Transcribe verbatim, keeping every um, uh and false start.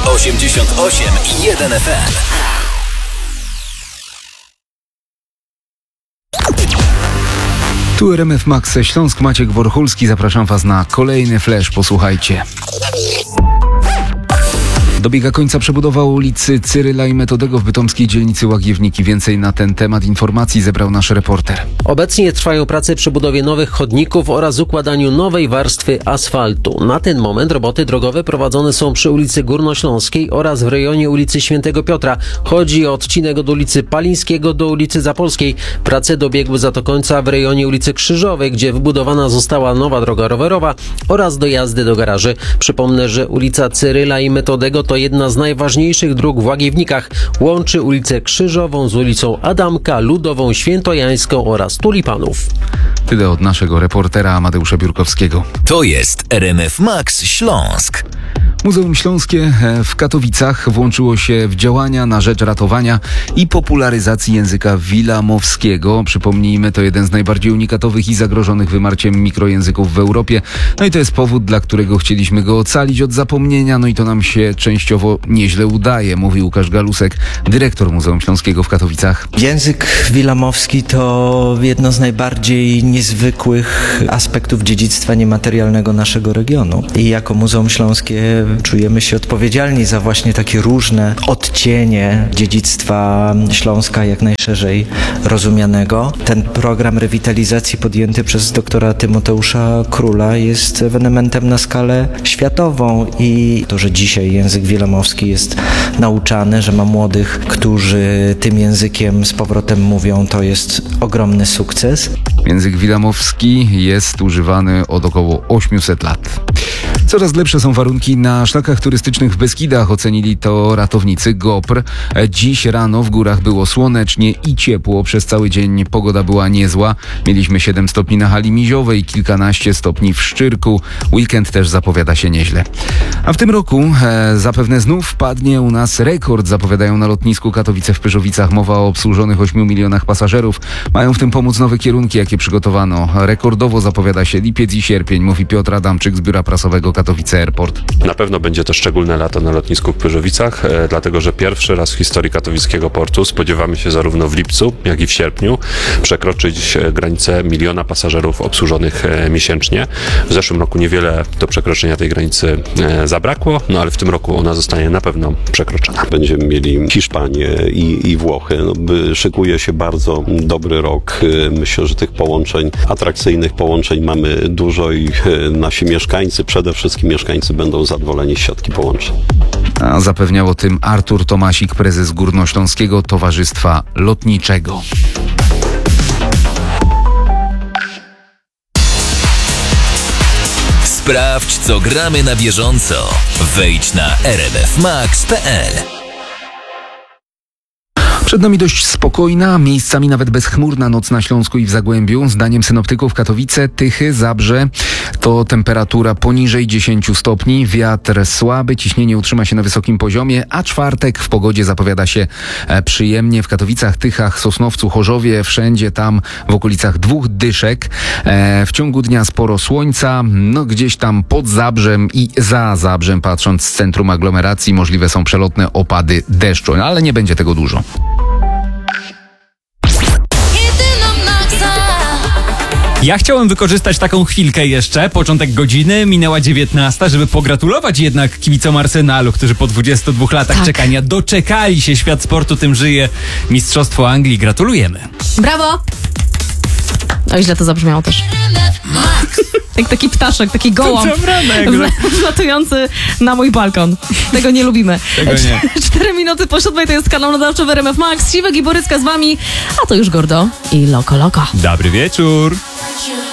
osiemdziesiąt osiem i jeden F M. Tu R M F Max Śląsk, Maciek Worchulski. Zapraszam Was na kolejny flash. Posłuchajcie. Dobiega końca przebudowa ulicy Cyryla i Metodego w bytomskiej dzielnicy Łagiewniki. Więcej na ten temat informacji zebrał nasz reporter. Obecnie trwają prace przy budowie nowych chodników oraz układaniu nowej warstwy asfaltu. Na ten moment roboty drogowe prowadzone są przy ulicy Górnośląskiej oraz w rejonie ulicy Świętego Piotra. Chodzi o odcinek od ulicy Palińskiego do ulicy Zapolskiej. Prace dobiegły za to końca w rejonie ulicy Krzyżowej, gdzie wybudowana została nowa droga rowerowa oraz dojazdy do garaży. Przypomnę, że ulica Cyryla i Metodego to jedna z najważniejszych dróg w Łagiewnikach. Łączy ulicę Krzyżową z ulicą Adamka, Ludową, Świętojańską oraz Tulipanów. Tyle od naszego reportera Amadeusza Biurkowskiego. To jest R M F Max Śląsk. Muzeum Śląskie w Katowicach włączyło się w działania na rzecz ratowania i popularyzacji języka wilamowskiego. Przypomnijmy, to jeden z najbardziej unikatowych i zagrożonych wymarciem mikrojęzyków w Europie. No i to jest powód, dla którego chcieliśmy go ocalić od zapomnienia. No i to nam się częściowo nieźle udaje, mówi Łukasz Galusek, dyrektor Muzeum Śląskiego w Katowicach. Język wilamowski to jedno z najbardziej niezwykłych aspektów dziedzictwa niematerialnego naszego regionu. I jako Muzeum Śląskie czujemy się odpowiedzialni za właśnie takie różne odcienie dziedzictwa Śląska, jak najszerzej rozumianego. Ten program rewitalizacji podjęty przez doktora Tymoteusza Króla jest ewenementem na skalę światową i to, że dzisiaj język wilamowski jest nauczany, że ma młodych, którzy tym językiem z powrotem mówią, to jest ogromny sukces. Język wilamowski jest używany od około osiemset lat. Coraz lepsze są warunki na szlakach turystycznych w Beskidach, ocenili to ratownicy G O P R. Dziś rano w górach było słonecznie i ciepło, przez cały dzień pogoda była niezła. Mieliśmy siedem stopni na Hali Miziowej, kilkanaście stopni w Szczyrku. Weekend też zapowiada się nieźle. A w tym roku e, zapewne znów padnie u nas rekord, zapowiadają na lotnisku Katowice w Pyrzowicach. Mowa o obsłużonych ośmiu milionach pasażerów. Mają w tym pomóc nowe kierunki, jakie przygotowano. Rekordowo zapowiada się lipiec i sierpień, mówi Piotr Adamczyk z biura prasowego Katowice Airport. Na pewno będzie to szczególne lato na lotnisku w Pyrzowicach, e, dlatego że pierwszy raz w historii katowickiego portu spodziewamy się zarówno w lipcu, jak i w sierpniu przekroczyć e, granicę miliona pasażerów obsłużonych e, miesięcznie. W zeszłym roku niewiele do przekroczenia tej granicy e, zabrakło, no ale w tym roku ona zostanie na pewno przekroczona. Będziemy mieli Hiszpanię i, i Włochy. No, szykuje się bardzo dobry rok. Myślę, że tych połączeń, atrakcyjnych połączeń mamy dużo i e, nasi mieszkańcy, przede wszystkim mieszkańcy będą zadowoleni z siatki połączeń. A zapewniał o tym Artur Tomasik, prezes Górnośląskiego Towarzystwa Lotniczego. Sprawdź, co gramy na bieżąco. Wejdź na r m f max kropka p l. Przed nami dość spokojna, miejscami nawet bezchmurna noc na Śląsku i w Zagłębiu. Zdaniem synoptyków Katowice, Tychy, Zabrze to temperatura poniżej dziesięć stopni, wiatr słaby, ciśnienie utrzyma się na wysokim poziomie, a czwartek w pogodzie zapowiada się przyjemnie. W Katowicach, Tychach, Sosnowcu, Chorzowie, wszędzie tam w okolicach dwóch dyszek. W ciągu dnia sporo słońca, no gdzieś tam pod Zabrzem i za Zabrzem, patrząc z centrum aglomeracji, możliwe są przelotne opady deszczu, no, ale nie będzie tego dużo. Ja chciałem wykorzystać taką chwilkę jeszcze, początek godziny, minęła dziewiętnasta, żeby pogratulować jednak kibicom Arsenalu, którzy po dwudziestu dwóch latach tak. czekania doczekali się. Świat sportu tym żyje. Mistrzostwo Anglii. Gratulujemy. Brawo! No źle to zabrzmiało też. Jak taki ptaszek, taki gołąb wlatujący na mój balkon. Tego nie lubimy. Tego nie. Cztery minuty po siódmej to jest kanał nadawczy w R M F Max. Siwek i Borycka z wami, a to już Gordo i Loko Loko. Dobry wieczór.